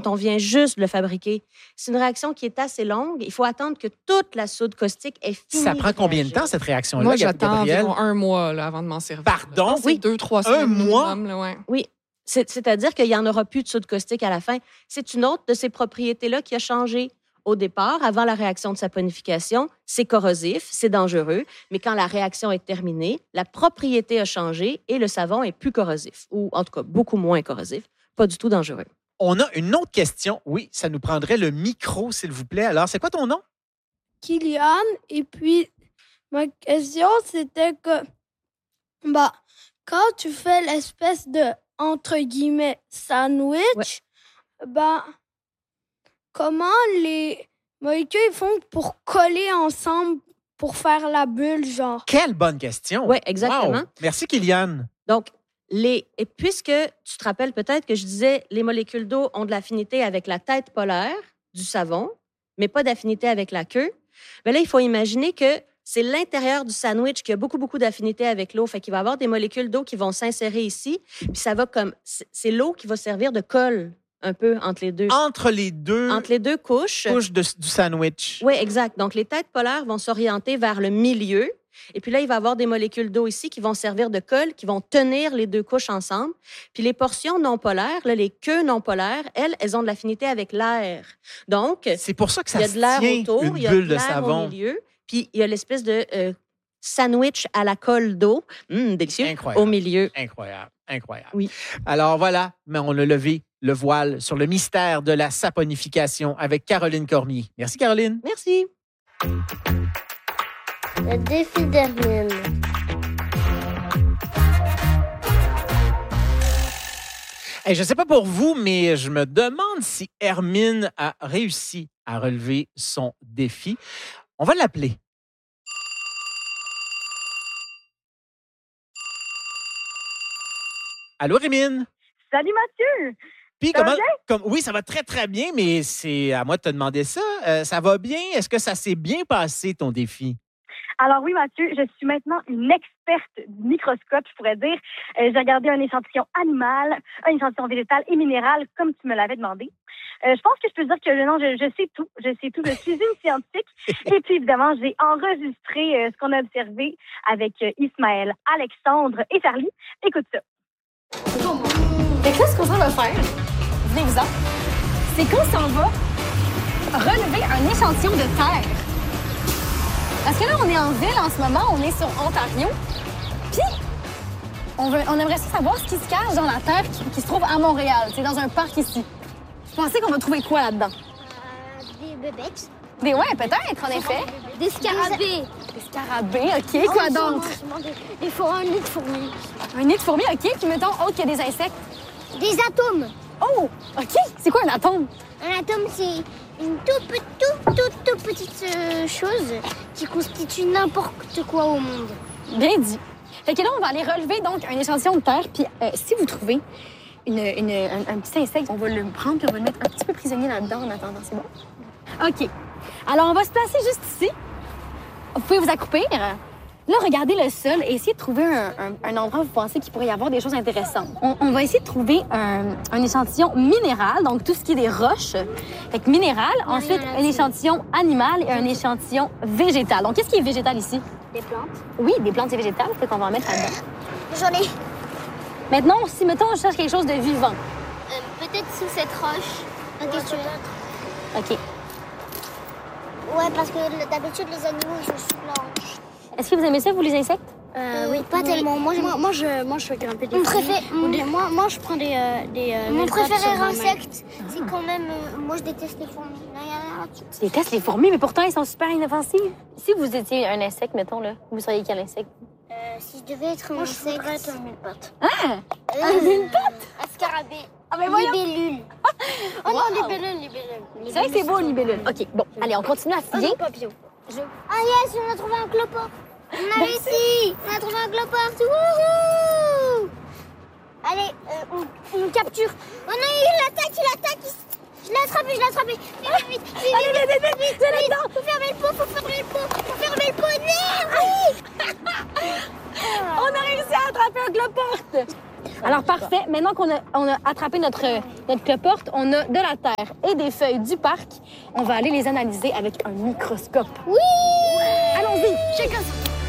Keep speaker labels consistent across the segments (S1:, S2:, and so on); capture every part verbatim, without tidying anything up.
S1: quand on vient juste de le fabriquer. C'est une réaction qui est assez longue. Il faut attendre que toute la soude caustique ait fini.
S2: Ça prend
S1: de
S2: combien de
S1: réagir.
S2: temps, cette réaction-là,
S3: Moi, j'attends
S2: Gabrielle?
S3: environ un mois là, avant de m'en servir.
S2: Pardon?
S3: Je pense que c'est deux, trois
S2: Un
S3: semaines
S2: mois?
S3: minimum, là, ouais.
S1: Oui. C'est- C'est-à-dire qu'il n'y en aura plus de soude caustique à la fin. C'est une autre de ces propriétés-là qui a changé. Au départ, avant la réaction de saponification, c'est corrosif, c'est dangereux, mais quand la réaction est terminée, la propriété a changé et le savon est plus corrosif, ou en tout cas beaucoup moins corrosif, pas du tout dangereux.
S2: On a une autre question. Oui, ça nous prendrait le micro, s'il vous plaît. Alors, c'est quoi ton nom?
S4: Kylian. Et puis, ma question, c'était que, bah, quand tu fais l'espèce de, entre guillemets, sandwich,
S1: Ouais.
S4: bah, comment les molécules font pour coller ensemble pour faire la bulle, genre?
S2: Quelle bonne question.
S1: Oui, exactement.
S2: Wow. Merci, Kylian.
S1: Donc, les, et puisque tu te rappelles peut-être que je disais les molécules d'eau ont de l'affinité avec la tête polaire du savon, mais pas d'affinité avec la queue, bien là, il faut imaginer que c'est l'intérieur du sandwich qui a beaucoup, beaucoup d'affinité avec l'eau. Fait qu'il va y avoir des molécules d'eau qui vont s'insérer ici, puis ça va comme... C'est c'est l'eau qui va servir de colle un peu entre les deux.
S2: Entre les deux
S1: Entre les deux couches.
S2: couches de- du sandwich.
S1: Oui, exact. Donc, les têtes polaires vont s'orienter vers le milieu. Et puis là, il va y avoir des molécules d'eau ici qui vont servir de colle, qui vont tenir les deux couches ensemble. Puis les portions non polaires, là, les queues non polaires, elles, elles ont de l'affinité avec l'air. Donc,
S2: C'est pour ça que ça
S1: il y a
S2: se
S1: de l'air
S2: tient,
S1: autour,
S2: une
S1: il y a
S2: bulle
S1: de
S2: de
S1: l'air
S2: savon.
S1: au milieu, puis il y a l'espèce de euh, sandwich à la colle d'eau, Hum, délicieux,
S2: Incroyable.
S1: au milieu.
S2: Incroyable, incroyable.
S1: Oui.
S2: Alors voilà, mais on a levé le voile sur le mystère de la saponification avec Caroline Cormier. Merci, Caroline.
S1: Merci.
S5: Le défi d'Hermine.
S2: Hey, je ne sais pas pour vous, mais je me demande si Hermine a réussi à relever son défi. On va l'appeler. Allô, Hermine?
S6: Salut Mathieu!
S2: Puis
S6: Ça va
S2: comment, comme, oui, ça va très, très bien, mais c'est à moi de te demander ça. Euh, ça va bien? Est-ce que ça s'est bien passé, ton défi?
S6: Alors oui Mathieu, je suis maintenant une experte du microscope, je pourrais dire. Euh, j'ai regardé un échantillon animal, un échantillon végétal et minéral, comme tu me l'avais demandé. Euh, je pense que je peux dire que non, je, je sais tout. Je sais tout. Je suis une scientifique. Et puis évidemment, j'ai enregistré euh, ce qu'on a observé avec euh, Ismaël, Alexandre et Charlie. Écoute ça.
S7: Fait que là, ce qu'on s'en va faire, venez-vous-en, c'est qu'on s'en va relever un échantillon de terre. Parce que là, on est en ville en ce moment, on est sur Ontario. Puis, on, veut, on aimerait savoir ce qui se cache dans la terre qui, qui se trouve à Montréal. C'est dans un parc ici. Vous pensez qu'on va trouver quoi là-dedans?
S5: Euh, des bébêtes.
S7: Des ouais, peut-être, en effet.
S5: Des scarabées.
S7: Des scarabées, OK. Quoi d'autre?
S5: Des, des fourmis, un nid de fourmis.
S7: Un nid de fourmis, OK. Puis mettons, autre que des insectes.
S5: Des atomes.
S7: Oh, OK. C'est quoi un atome?
S5: Un atome, c'est une toute, toute, toute, toute, toute petite euh, chose qui constitue n'importe quoi au monde.
S7: Bien dit. Fait que là, on va aller relever donc un échantillon de terre. Puis euh, si vous trouvez une, une, un, un petit insecte, on va le prendre puis on va le mettre un petit peu prisonnier là-dedans en attendant. C'est bon? OK. Alors, on va se placer juste ici. Vous pouvez vous accroupir. Là, regardez le sol et essayez de trouver un, un, un endroit où vous pensez qu'il pourrait y avoir des choses intéressantes. On, on va essayer de trouver un, un échantillon minéral, donc tout ce qui est des roches. Fait que minéral. Ensuite, un échantillon animal et un échantillon végétal. Donc, qu'est-ce qui est végétal ici?
S5: Des plantes.
S7: Oui, des plantes et végétales. Fait qu'on va en mettre là-dedans.
S5: J'en ai.
S7: Maintenant, si, mettons, on cherche quelque chose de vivant.
S5: Euh, peut-être sous cette roche. Ok, tu veux?
S7: OK.
S5: Ouais, parce que d'habitude, les animaux, ils sont sous la roche.
S7: Est-ce que vous aimez ça, vous, les insectes?
S5: Euh, oui, pas tellement. Moi,
S8: Moi, moi, je, moi, je fais grimper des
S5: Mon
S8: fourmis.
S5: préféré-
S8: Ou des- moi, moi, je prends des... euh, des euh,
S5: Mon
S8: des pattes
S5: préféré
S8: sur ma main.
S5: insecte, c'est quand même... euh, moi, je déteste les fourmis. Non, y a rien là-dessus.
S7: Tu détestes les fourmis, mais pourtant, ils sont super inoffensifs. Si vous étiez un insecte, mettons, là, vous seriez quel insecte?
S5: Euh, si je devais être un
S8: Moi, je
S5: insecte...
S8: voudrais être un mille-pattes.
S7: Ah!
S5: Euh,
S7: Un mille-pattes?
S5: Un scarabée.
S7: Ah, mais voyons!
S5: Libellule.
S8: Oh non,
S7: Wow.
S8: libellule, libellule.
S7: C'est vrai que c'est beau, une libellule. OK, bon, allez, on continue à
S8: Oh
S7: fouiller.
S8: non, papillon.
S5: Ah yes, on a trouvé un clopot. On a réussi. On a trouvé un clopot. Wouhou! Allez, euh, on, on capture. Oh non, il attaque, il attaque. il- Je l'ai attrapé, je l'ai attrapé. Vite, vite, vite, vite,
S7: Allez, vite, vite, vite, vite, vite,
S5: Faut fermer le pot, faut fermer le pot. Faut fermer le pot. Merde, oui.
S7: On a réussi à attraper un cloporte! Alors, parfait. Maintenant qu'on a, on a attrapé notre, notre cloporte, on a de la terre et des feuilles du parc. On va aller les analyser avec un microscope.
S5: Oui!
S7: Allons-y! Chacun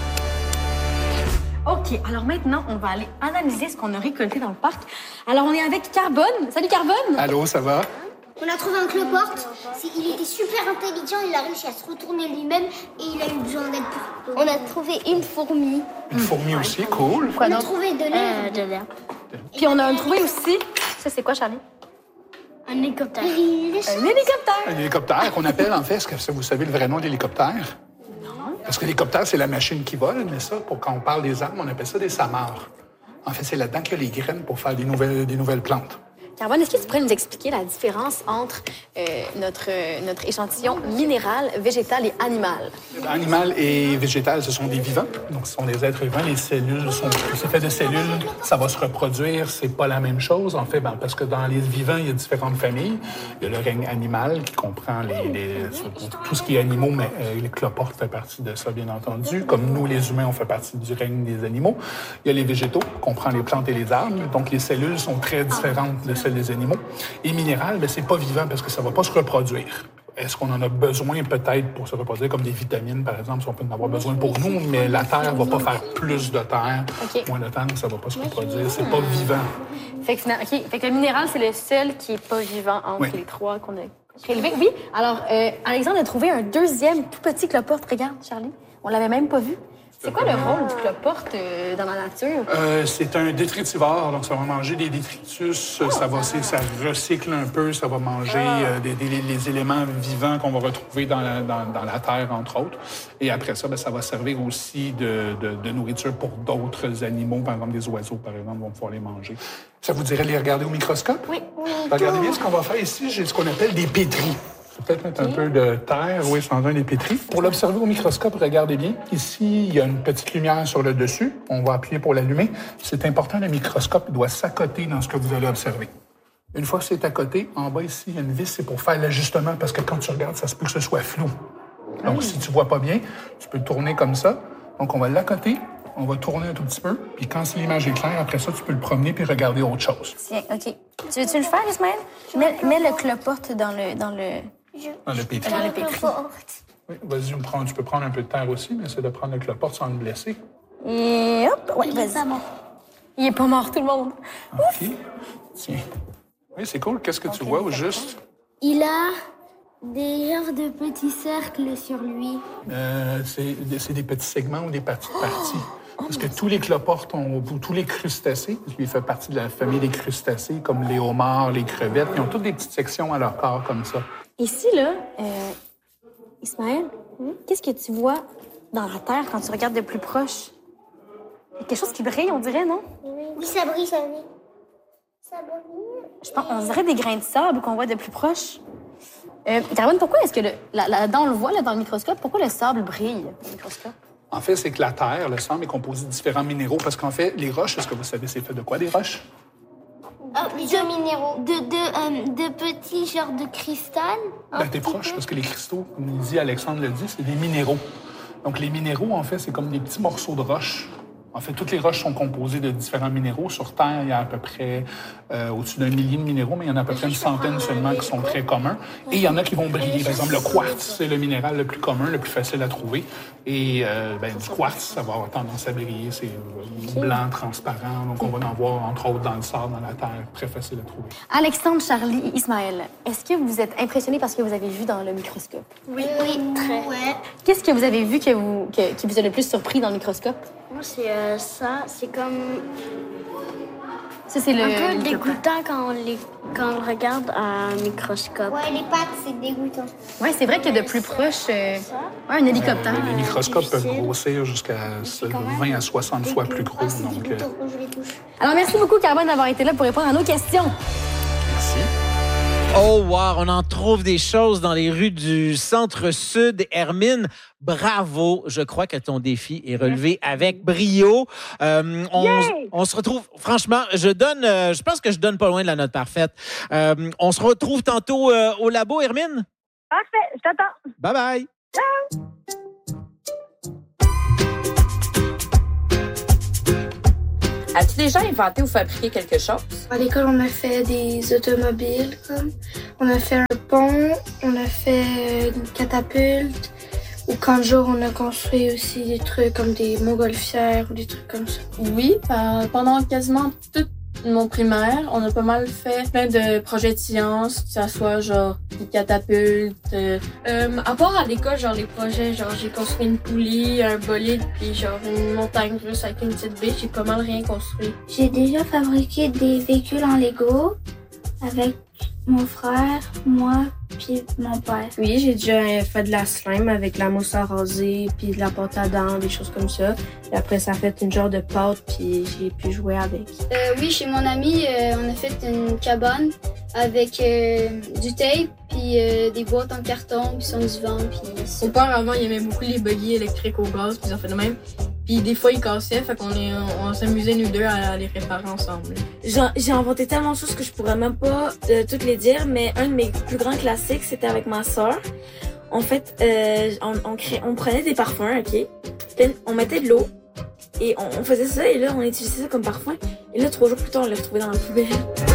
S7: OK, alors maintenant, on va aller analyser ce qu'on a récolté dans le parc. Alors, on est avec Carbone. Salut, Carbone!
S9: Allô, ça va?
S5: On a trouvé un cloporte. C'est- Il était super intelligent. Il a réussi à se retourner lui-même et il a eu besoin d'aide pour. On a trouvé une fourmi.
S9: Une fourmi aussi, cool.
S7: Quoi
S5: On a
S7: d'autre?
S5: trouvé de l'air. de l'air.
S7: Puis on a trouvé aussi... Ça, c'est quoi, Charlie?
S5: Un hélicoptère.
S7: Un hélicoptère!
S9: Un hélicoptère qu'on appelle, en fait, est-ce que vous savez le vrai nom de l'hélicoptère? Non. Parce que l'hélicoptère, c'est la machine qui vole, mais ça, pour quand on parle des arbres, on appelle ça des samars. En fait, c'est là-dedans qu'il y a les graines pour faire des nouvelles, des nouvelles plantes.
S7: Carbone, est-ce que tu pourrais nous expliquer la différence entre euh, notre, euh, notre échantillon minéral, végétal et animal?
S9: Animal et végétal, ce sont des vivants. Donc, ce sont des êtres vivants. Les cellules sont... C'est fait de cellules. Ça va se reproduire. C'est pas la même chose, en fait, ben, parce que dans les vivants, il y a différentes familles. Il y a le règne animal qui comprend les, les, tout ce qui est animaux, mais euh, les cloportes fait partie de ça, bien entendu. Comme nous, les humains, on fait partie du règne des animaux. Il y a les végétaux, qui comprend les plantes et les arbres. Donc, les cellules sont très différentes de celles des animaux. Et minéral, ben, c'est pas vivant parce que ça va pas se reproduire. Est-ce qu'on en a besoin peut-être pour se reproduire, comme des vitamines, par exemple, si on peut en avoir besoin pour nous, mais la Terre va pas faire plus de terre.
S7: OK.
S9: Moins de terre, ça va pas se reproduire. C'est pas vivant.
S7: Fait que, finalement- OK. Fait que le minéral, c'est le seul qui est pas vivant entre
S9: Oui.
S7: les trois qu'on a prélevés. Oui. Alors, euh, Alexandre a trouvé un deuxième tout petit cloporte. Regarde, Charlie. On l'avait même pas vu. C'est quoi le rôle du cloporte euh, dans la nature?
S9: Euh, c'est un détritivore, donc ça va manger des détritus, ça va, c'est- ça recycle un peu, ça va manger euh, des, des- les éléments vivants qu'on va retrouver dans la, dans, dans la terre, entre autres. Et après ça, ben, ça va servir aussi de, de, de nourriture pour d'autres animaux, par exemple des oiseaux, par exemple, vont pouvoir les manger. Ça vous dirait de les regarder au microscope?
S7: Oui.
S9: Regardez bien ce qu'on va faire ici, j'ai ce qu'on appelle des pétris. Je vais peut-être mettre un peu de terre, oui, sans un des pétris. Pour l'observer au microscope, regardez bien. Ici, il y a une petite lumière sur le dessus. On va appuyer pour l'allumer. C'est important, le microscope il doit s'accoter dans ce que vous allez observer. Une fois que c'est à côté, en bas ici, il y a une vis, c'est pour faire l'ajustement, parce que quand tu regardes, ça se peut que ce soit flou. Donc, si tu vois pas bien, tu peux le tourner comme ça. Donc, on va l'accoter, on va tourner un tout petit peu, puis quand l'image est claire, après ça, tu peux le promener puis regarder autre chose.
S7: Tiens, OK. Tu veux-tu le faire, Ismaël? Mets, mets le cloporte dans le... Dans le...
S9: Dans le pétri.
S7: Dans le pétri.
S9: Oui, vas-y, on prend- tu peux prendre un peu de terre aussi, mais essaie de prendre le cloporte sans le blesser.
S7: Et hop! Ouais, vas-y. Il est pas mort, tout le monde.
S9: OK. Tiens. Oui, c'est cool. Qu'est-ce que tu vois au juste?
S5: Il a des genres de petits cercles sur lui.
S9: Euh, c'est c'est des petits segments ou des petites parties. Parce que tous les cloportes, ont, ou tous les crustacés, parce qu'il fait partie de la famille des crustacés, comme les homards, les crevettes, ils ont toutes des petites sections à leur corps comme ça.
S7: Ici, là, euh, Ismaël, qu'est-ce que tu vois dans la terre quand tu regardes de plus proche? Il y a quelque chose qui brille, on dirait, non?
S5: Oui, ça brille, ça brille. Ça brille.
S7: Je pense, on dirait des grains de sable qu'on voit de plus proche. Euh, Carbone, pourquoi est-ce que le, là, là-dedans, on le voit là, dans le microscope, pourquoi le sable brille dans le microscope?
S9: En fait, c'est que la terre, le sable, est composé de différents minéraux. Parce qu'en fait, les roches, est-ce que vous savez, c'est fait de quoi, des roches?
S5: Ah, de minéraux. De, de, euh, de petits genres de cristal.
S9: Ben, t'es proche, parce que les cristaux, comme il dit, Alexandre le dit, c'est des minéraux. Donc, les minéraux, en fait, c'est comme des petits morceaux de roches. En fait, toutes les roches sont composées de différents minéraux. Sur Terre, il y a à peu près euh, au-dessus d'un millier de minéraux, mais il y en a à peu près une centaine seulement qui sont très communs. Et il y en a qui vont briller. Par exemple, le quartz, c'est le minéral le plus commun, le plus facile à trouver. Et euh, ben, du quartz, ça va avoir tendance à briller. C'est euh, blanc, transparent. Donc, on va en voir, entre autres, dans le sable, dans la terre. Très facile à trouver.
S7: Alexandre, Charlie et Ismaël, est-ce que vous êtes impressionnés par ce que vous avez vu dans le microscope?
S5: Oui, oui, très. Ouais.
S7: Qu'est-ce que vous avez vu que vous, que, qui vous a le plus surpris dans le microscope?
S8: Moi, c'est euh, ça. C'est comme
S7: Ça, c'est le...
S8: un peu
S7: le-
S8: dégoûtant quand on, les... quand on le regarde à un microscope.
S5: Ouais, les pattes, c'est dégoûtant.
S7: Ouais, c'est vrai que de plus proche... euh, Ouais, un hélicoptère.
S9: Les microscopes peuvent grossir jusqu'à vingt à soixante fois plus gros.
S5: Ah, c'est
S9: Donc,
S5: dégoûtant
S9: euh,
S5: quand je les touche.
S7: Alors, merci beaucoup, Carbone, d'avoir été là pour répondre à nos questions.
S9: merci.
S2: Oh, wow, on en trouve des choses dans les rues du centre-sud. Hermine, bravo. Je crois que ton défi est relevé avec brio. Euh, on,
S6: Yay!
S2: on se retrouve, franchement, je donne, euh, je pense que je donne pas loin de la note parfaite. Euh, on se retrouve tantôt euh, au labo, Hermine.
S6: Parfait, je t'attends.
S2: Bye bye.
S10: As-tu déjà inventé ou fabriqué quelque chose?
S11: À l'école, on a fait des automobiles, comme. On a fait un pont, on a fait une catapulte. Ou quand jour, on a construit aussi des trucs comme des montgolfières ou des trucs comme ça.
S12: Oui, euh, pendant quasiment toute mon primaire, on a pas mal fait plein de projets de sciences, que ça soit genre des catapultes. Euh,
S11: euh, à part à l'école, genre les projets, genre j'ai construit une poulie, un bolide, puis genre une montagne russe avec une petite baie, j'ai pas mal rien construit.
S13: J'ai déjà fabriqué des véhicules en Lego avec mon frère, moi, puis mon père.
S11: Oui, j'ai déjà fait de la slime avec la mousse à raser, puis de la pâte à dents, des choses comme ça. Et après, ça a fait une genre de pâte, puis j'ai pu jouer avec.
S13: Euh, oui, chez mon ami, euh, on a fait une cabane avec euh, du tape, puis euh, des boîtes en carton, puis son divan, puis...
S12: Mon père, avant, il aimait beaucoup les buggy électriques au gaz, puis ça fait de même. Puis des fois, ils cassaient, fait qu'on est, on, on s'amusait nous deux à les réparer ensemble.
S14: J'ai, j'ai inventé tellement de choses que je pourrais même pas euh, toutes les dire, mais un de mes plus grands classiques, c'était avec ma sœur. En fait, euh, on, on, crée, on prenait des parfums, ok? Puis on mettait de l'eau et on, on faisait ça et là, on utilisait ça comme parfum. Et là, trois jours plus tard, on l'a retrouvé dans la poubelle.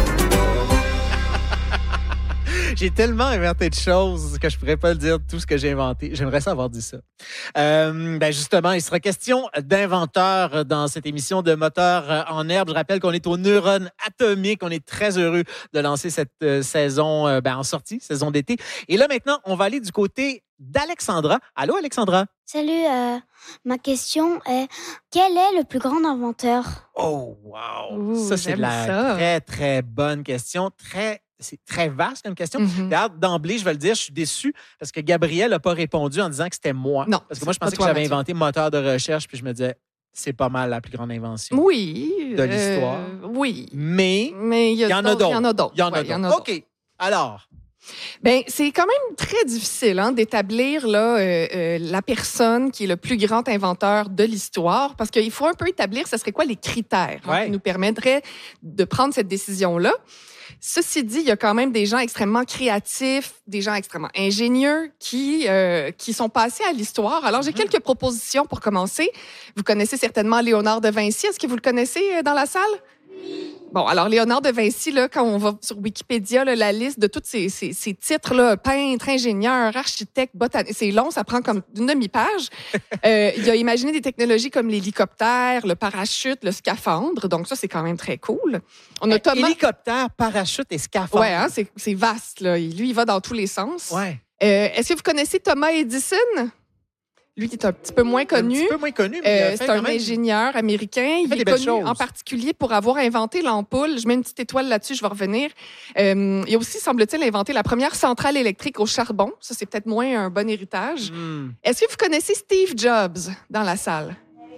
S2: J'ai tellement inventé de choses que je pourrais pas le dire tout ce que j'ai inventé. J'aimerais ça avoir dit ça. Euh, ben justement, il sera question d'inventeurs dans cette émission de Moteurs en herbe. Je rappelle qu'on est au Neurone Atomique. On est très heureux de lancer cette euh, saison euh, ben, en sortie, saison d'été. Et là, maintenant, on va aller du côté d'Alexandra. Allô, Alexandra?
S15: Salut, euh, ma question est, quel est le plus grand inventeur?
S2: Oh, wow!
S3: Ouh,
S2: ça, c'est de la
S3: ça.
S2: très, très bonne question. Très... C'est très vaste comme question.
S3: Mm-hmm.
S2: D'ailleurs, d'emblée, je vais le dire, je suis déçu parce que Gabriel n'a pas répondu en disant que c'était moi.
S3: Non.
S2: Parce que moi, je pensais que
S3: toi,
S2: j'avais
S3: Mathieu.
S2: inventé moteur de recherche, puis je me disais, c'est pas mal la plus grande invention
S3: Oui.
S2: de l'histoire.
S3: Euh, oui.
S2: Mais
S3: Mais il y,
S2: il y en a
S3: d'autres. Il y en a
S2: d'autres.
S3: d'autres.
S2: Il y en a
S3: Ouais, il y en a
S2: d'autres.
S3: d'autres.
S2: OK. Alors,
S3: Ben, c'est quand même très difficile hein, d'établir là, euh, euh, la personne qui est le plus grand inventeur de l'histoire, parce qu'il faut un peu établir, ce serait quoi les critères hein,
S2: Ouais.
S3: qui nous permettraient de prendre cette décision-là. Ceci dit, il y a quand même des gens extrêmement créatifs, des gens extrêmement ingénieux qui, euh, qui sont passés à l'histoire. Alors, j'ai
S2: Mm-hmm.
S3: quelques propositions pour commencer. Vous connaissez certainement Léonard de Vinci. Est-ce que vous le connaissez euh, dans la salle? Bon, alors Léonard de Vinci, là, quand on va sur Wikipédia, là, la liste de tous ces, ces, ces titres-là, peintre, ingénieur, architecte, botaniste, c'est long, ça prend comme une demi-page. Euh, il a imaginé des technologies comme l'hélicoptère, le parachute, le scaphandre, donc ça, c'est quand même très cool. On a Thomas...
S2: hélicoptère, parachute et scaphandre.
S3: Ouais, hein, c'est, c'est vaste, là. Lui, il va dans tous les sens.
S2: Ouais.
S3: Euh, est-ce que vous connaissez Thomas Edison? Lui, qui est un petit peu moins connu.
S2: Un petit peu moins connu, mais il a
S3: Euh,
S2: fait
S3: c'est
S2: quand
S3: un
S2: même-
S3: ingénieur américain. Il
S2: fait
S3: est
S2: des belles
S3: connu
S2: choses.
S3: en particulier pour avoir inventé l'ampoule. Je mets une petite étoile là-dessus, je vais revenir. Euh, il a aussi, semble-t-il, inventé la première centrale électrique au charbon. Ça, c'est peut-être moins un bon héritage.
S2: Hmm.
S3: Est-ce que vous connaissez Steve Jobs dans la salle?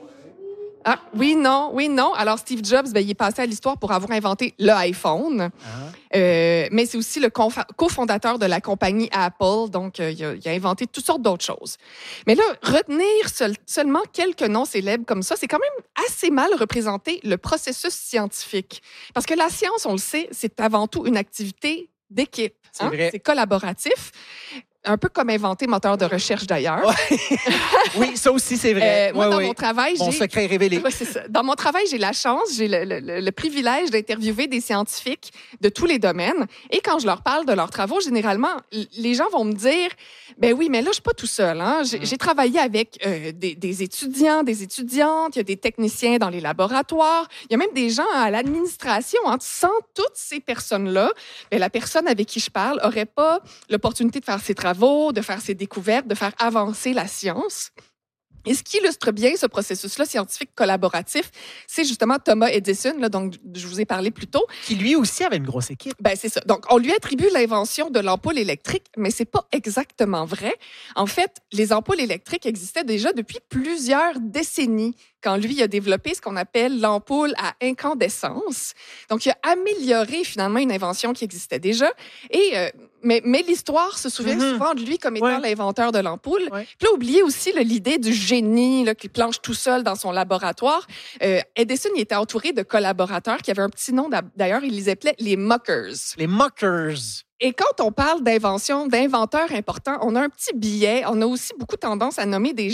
S3: Ah, oui, non, oui, non. Alors, Steve Jobs, ben, il est passé à l'histoire pour avoir inventé l'iPhone.
S2: Ah.
S3: Euh, mais c'est aussi le confa- cofondateur de la compagnie Apple. Donc, euh, il, a, il a inventé toutes sortes d'autres choses. Mais là, retenir seul- seulement quelques noms célèbres comme ça, c'est quand même assez mal représenter le processus scientifique. Parce que la science, on le sait, c'est avant tout une activité d'équipe.
S2: C'est
S3: hein?
S2: vrai.
S3: C'est collaboratif. Un peu comme inventer moteur de recherche d'ailleurs.
S2: Ouais. Oui, ça aussi, c'est vrai.
S3: Euh, moi,
S2: Ouais,
S3: dans
S2: ouais.
S3: mon travail,
S2: Mon
S3: j'ai...
S2: secret est révélé.
S3: Ouais, c'est ça. Dans mon travail, j'ai la chance, j'ai le, le- le- le privilège d'interviewer des scientifiques de tous les domaines. Et quand je leur parle de leurs travaux, généralement, l- les gens vont me dire, ben oui, mais là, je suis pas tout seul. Hein. J'ai, j'ai travaillé avec euh, des, des étudiants, des étudiantes, il y a des techniciens dans les laboratoires, il y a même des gens à l'administration. Hein. Sans toutes ces personnes-là, ben, la personne avec qui je parle aurait pas l'opportunité de faire ses travaux, de faire ses découvertes, de faire avancer la science. Et ce qui illustre bien ce processus-là scientifique collaboratif, c'est justement Thomas Edison, là, dont je vous ai parlé plus tôt.
S2: Qui lui aussi avait une grosse équipe.
S3: Ben, c'est ça. Donc, on lui attribue l'invention de l'ampoule électrique, mais c'est pas exactement vrai. En fait, les ampoules électriques existaient déjà depuis plusieurs décennies quand lui a développé ce qu'on appelle l'ampoule à incandescence. Donc, il a amélioré finalement une invention qui existait déjà. Et, euh, mais, mais l'histoire se souvient
S2: Mm-hmm.
S3: souvent de lui comme étant
S2: Ouais.
S3: l'inventeur de l'ampoule.
S2: Ouais.
S3: Puis là, oubliez aussi là, l'idée du génie là, qui planche tout seul dans son laboratoire. Euh, Edison il était entouré de collaborateurs qui avaient un petit nom, d'ab- d'ailleurs, il les appelait les muckers.
S2: Les muckers.
S3: Et quand on parle d'invention, d'inventeurs importants, on a un petit biais. On a aussi beaucoup tendance à nommer des gens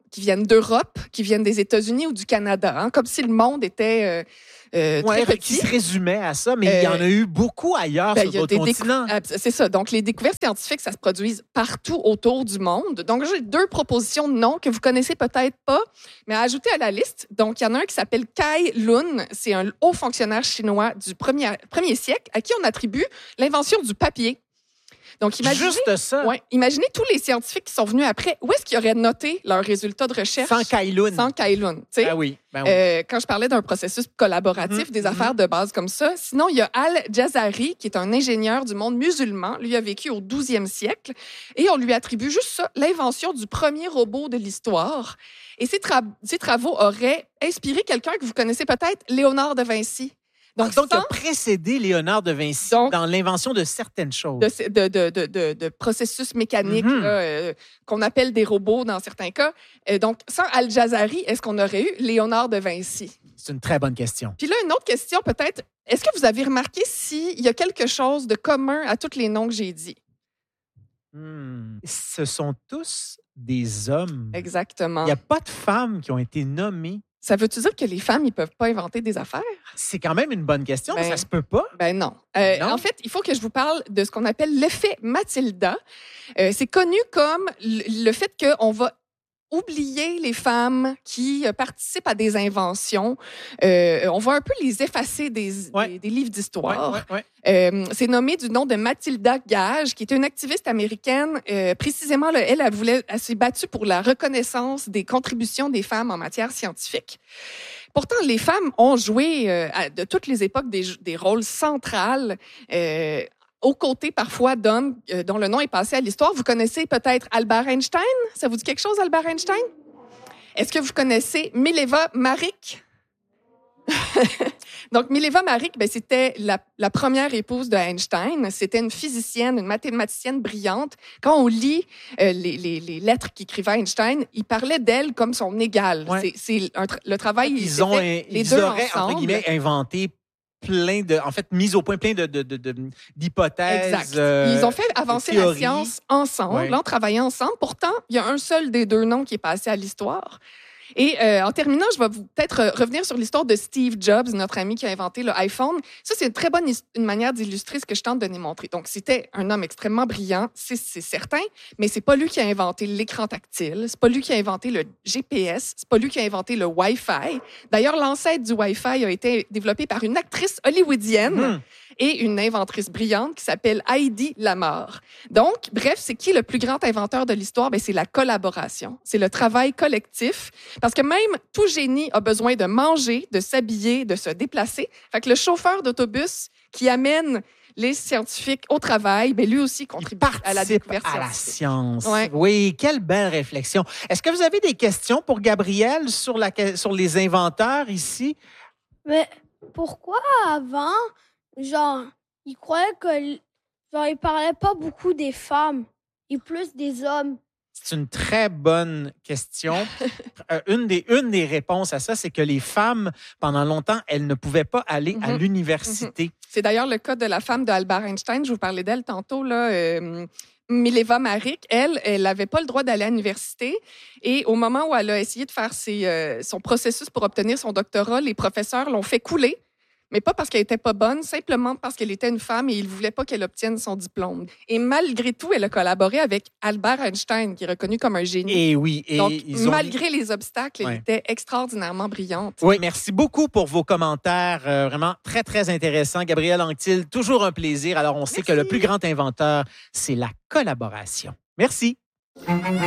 S3: qui viennent d'Europe, qui viennent des États-Unis ou du Canada, hein, comme si le monde était euh, euh,
S2: ouais,
S3: très
S2: qui
S3: petit.
S2: se résumait à ça, mais
S3: Euh,
S2: il y en a eu beaucoup ailleurs
S3: Ben,
S2: sur
S3: il y a
S2: d'autres
S3: des décou-
S2: continents.
S3: Ah, c'est ça. Donc, les découvertes scientifiques, ça se produit partout autour du monde. Donc, j'ai deux propositions de noms que vous connaissez peut-être pas, mais à ajouter à la liste. Donc, il y en a un qui s'appelle Cai Lun. C'est un haut fonctionnaire chinois du premier, premier siècle à qui on attribue l'invention du papier. Donc, imaginez,
S2: Juste ça.
S3: ouais, imaginez tous les scientifiques qui sont venus après. Où est-ce qu'ils auraient noté leurs résultats de recherche?
S2: Sans Cai Lun.
S3: Sans Cai Lun. tu sais.
S2: Ben oui, ben oui.
S3: Euh, quand je parlais d'un processus collaboratif,
S2: Mhm,
S3: des
S2: mhm.
S3: affaires de base comme ça. Sinon, il y a Al-Jazari, qui est un ingénieur du monde musulman. Lui a vécu au douzième siècle. Et on lui attribue juste ça, l'invention du premier robot de l'histoire. Et ces, tra- ces travaux auraient inspiré quelqu'un que vous connaissez peut-être, Léonard de Vinci.
S2: Donc, donc il
S3: sans-
S2: a précédé Léonard de Vinci
S3: Donc,
S2: dans l'invention de certaines choses.
S3: de, de, de, de, de, de processus mécaniques
S2: Mhm.
S3: là, euh, qu'on appelle des robots dans certains cas. Euh, donc, sans Al-Jazari, est-ce qu'on aurait eu Léonard de Vinci?
S2: C'est une très bonne question.
S3: Puis là, une autre question peut-être. Est-ce que vous avez remarqué s'il y a quelque chose de commun à tous les noms que j'ai dit?
S2: Hmm. Ce sont tous des hommes.
S3: Exactement.
S2: Il n'y a pas de femmes qui ont été nommées.
S3: Ça veut-tu dire que les femmes, ils peuvent pas inventer des affaires?
S2: C'est quand même une bonne question, mais
S3: Ben,
S2: ça se peut pas.
S3: Ben non. Euh,
S2: Non.
S3: En fait, il faut que je vous parle de ce qu'on appelle l'effet Matilda. Euh, c'est connu comme le le fait qu'on va oublier les femmes qui euh, participent à des inventions. Euh, on va un peu les effacer des,
S2: Ouais.
S3: des, des livres d'histoire.
S2: Ouais, ouais, ouais.
S3: Euh, c'est nommé du nom de Matilda Gage, qui était une activiste américaine. Euh, précisément, là, elle, elle, voulait, elle s'est battue pour la reconnaissance des contributions des femmes en matière scientifique. Pourtant, les femmes ont joué euh, à, de toutes les époques des, des rôles centrales euh, aux côtés parfois d'hommes euh, dont le nom est passé à l'histoire. Vous connaissez peut-être Albert Einstein? Ça vous dit quelque chose, Albert Einstein? Est-ce que vous connaissez Mileva Maric? Donc, Mileva Maric, ben, c'était la, la première épouse de Einstein. C'était une physicienne, une mathématicienne brillante. Quand on lit euh, les, les, les lettres qu'écrivait Einstein, il parlait d'elle comme son égale.
S2: Ouais.
S3: C'est, c'est un tra- le travail, il
S2: Ils,
S3: s'est
S2: ont,
S3: fait,
S2: un-
S3: les
S2: ils
S3: deux
S2: auraient,
S3: ensemble.
S2: entre guillemets, inventé plein de, en fait, mis au point plein de, de, de, de- d'hypothèses.
S3: Exact.
S2: euh,
S3: Ils ont fait avancer
S2: de
S3: la
S2: théories.
S3: science ensemble,
S2: Ouais.
S3: en travaillant ensemble. Pourtant, il y a un seul des deux noms qui est passé à l'histoire. Et euh, en terminant, je vais vous peut-être euh, revenir sur l'histoire de Steve Jobs, notre ami qui a inventé le iPhone. Ça, c'est une très bonne is- une manière d'illustrer ce que je tente de démontrer. Donc, c'était un homme extrêmement brillant, c'est, c'est certain, mais c'est pas lui qui a inventé l'écran tactile, c'est pas lui qui a inventé le G P S, c'est pas lui qui a inventé le Wi-Fi. D'ailleurs, l'ancêtre du Wi-Fi a été développé par une actrice hollywoodienne
S2: Hmm.
S3: et une inventrice brillante qui s'appelle Heidi Lamar. Donc, bref, c'est qui le plus grand inventeur de l'histoire? Ben, c'est la collaboration. C'est le travail collectif. Parce que même tout génie a besoin de manger, de s'habiller, de se déplacer. Fait que le chauffeur d'autobus qui amène les scientifiques au travail, ben, lui aussi contribue à la
S2: Participe
S3: découverte
S2: à la
S3: scientifique.
S2: science.
S3: Ouais.
S2: Oui, quelle belle réflexion. Est-ce que vous avez des questions pour Gabriel sur, la, sur les inventeurs ici?
S4: Mais pourquoi avant, genre, ils croyaient que, genre, ils parlaient pas beaucoup des femmes et plus des hommes?
S2: C'est une très bonne question. Euh, une, des, une des réponses à ça, c'est que les femmes, pendant longtemps, elles ne pouvaient pas aller à
S3: Mhm.
S2: l'université.
S3: C'est d'ailleurs le cas de la femme d'Albert Einstein. Je vous parlais d'elle tantôt, là. Euh, Mileva Maric, elle, elle n'avait pas le droit d'aller à l'université. Et au moment où elle a essayé de faire ses, euh, son processus pour obtenir son doctorat, les professeurs l'ont fait couler. Mais pas parce qu'elle était pas bonne, simplement parce qu'elle était une femme et ils ne voulaient pas qu'elle obtienne son diplôme. Et malgré tout, elle a collaboré avec Albert Einstein, qui est reconnu comme un génie.
S2: Et oui, et
S3: Donc,
S2: ils ont...
S3: malgré les obstacles, elle
S2: Ouais.
S3: était extraordinairement brillante.
S2: Oui, merci beaucoup pour vos commentaires. Euh, vraiment très, très intéressants. Gabriel Anctil, toujours un plaisir. Alors, on sait que le plus grand inventeur, c'est la collaboration. Merci.